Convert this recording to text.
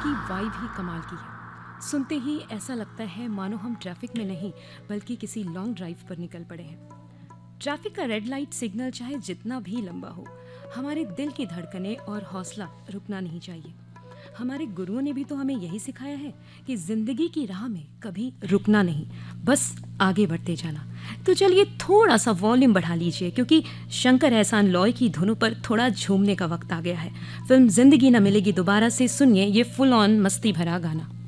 की वाइब ही कमाल की है। सुनते ही ऐसा लगता है मानो हम ट्रैफिक में नहीं बल्कि किसी लॉन्ग ड्राइव पर निकल पड़े हैं। ट्रैफिक का रेड लाइट सिग्नल चाहे जितना भी लंबा हो, हमारे दिल की धड़कनें और हौसला रुकना नहीं चाहिए। हमारे गुरुओं ने भी तो हमें यही सिखाया है कि जिंदगी की राह में कभी रुकना नहीं, बस आगे बढ़ते जाना। तो चलिए थोड़ा सा वॉल्यूम बढ़ा लीजिए, क्योंकि शंकर एहसान लॉय की धुनों पर थोड़ा झूमने का वक्त आ गया है। फिल्म जिंदगी न मिलेगी दोबारा से सुनिए ये फुल ऑन मस्ती भरा गाना।